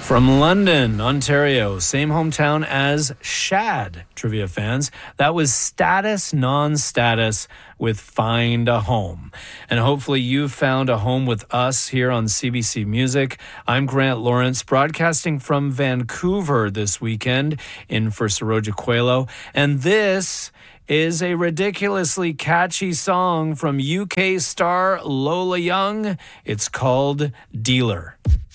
From London, Ontario, same hometown as Shad, trivia fans. That was Status Non-Status with Find a Home. And hopefully you've found a home with us here on CBC Music. I'm Grant Lawrence, broadcasting from Vancouver this weekend in for Saroja Coelho. And this is a ridiculously catchy song from UK star Lola Young. It's called Dealer.